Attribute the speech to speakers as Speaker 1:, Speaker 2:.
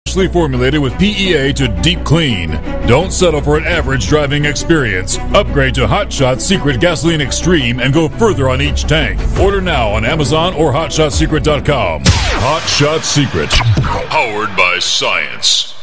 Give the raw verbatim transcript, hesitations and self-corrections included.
Speaker 1: Specially formulated with P E A to deep clean. Don't settle for an average driving experience. Upgrade to Hot Shot Secret Gasoline Extreme and go further on each tank. Order now on Amazon or hot shot secret dot com. Hot Shot Secret. Powered by science.